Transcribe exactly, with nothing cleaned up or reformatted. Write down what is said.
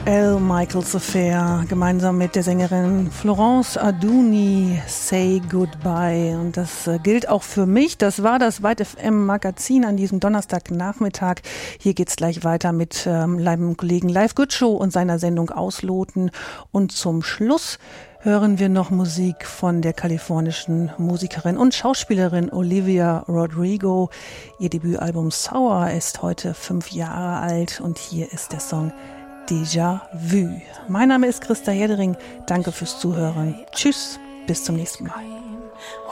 L. Michaels Affair, gemeinsam mit der Sängerin Florence Adouni, Say Goodbye. Und das äh, gilt auch für mich. Das war das White F M Magazin an diesem Donnerstagnachmittag. Hier geht's gleich weiter mit ähm, meinem Kollegen Live Good Show und seiner Sendung Ausloten. Und zum Schluss hören wir noch Musik von der kalifornischen Musikerin und Schauspielerin Olivia Rodrigo. Ihr Debütalbum Sour ist heute fünf Jahre alt und hier ist der Song Déjà Vu. Mein Name ist Christa Hedering. Danke fürs Zuhören. Tschüss, bis zum nächsten Mal.